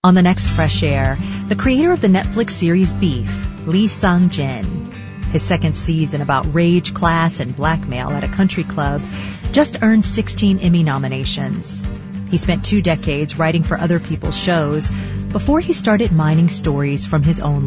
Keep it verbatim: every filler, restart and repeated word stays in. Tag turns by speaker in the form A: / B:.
A: On the next Fresh Air, the creator of the Netflix series Beef, Lee Sung-jin. His second season about rage, class, and blackmail at a country club just earned sixteen Emmy nominations. He spent two decades writing for other people's shows before he started mining stories from his own